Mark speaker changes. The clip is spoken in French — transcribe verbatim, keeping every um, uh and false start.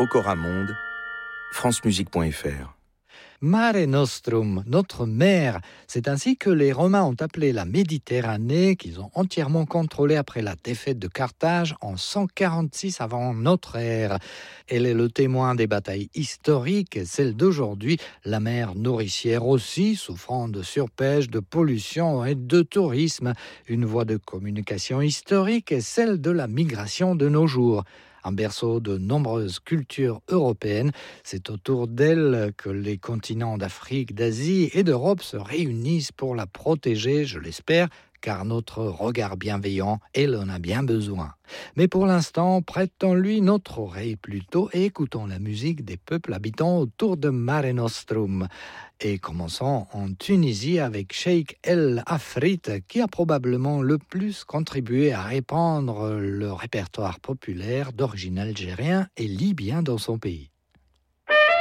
Speaker 1: Pokora Monde, francemusique point f r.
Speaker 2: Mare Nostrum, notre mer, c'est ainsi que les Romains ont appelé la Méditerranée, qu'ils ont entièrement contrôlée après la défaite de Carthage en cent quarante-six avant notre ère. Elle est le témoin des batailles historiques, celle d'aujourd'hui, la mer nourricière aussi, souffrant de surpêche, de pollution et de tourisme. Une voie de communication historique est celle de la migration de nos jours. Un berceau de nombreuses cultures européennes, c'est autour d'elle que les continents d'Afrique, d'Asie et d'Europe se réunissent pour la protéger, je l'espère, car notre regard bienveillant, elle en a bien besoin. Mais pour l'instant, prêtons-lui notre oreille plutôt et écoutons la musique des peuples habitant autour de Mare Nostrum. Et commençons en Tunisie avec Cheikh El Afrit, qui a probablement le plus contribué à répandre le répertoire populaire d'origine algérien et libyen dans son pays.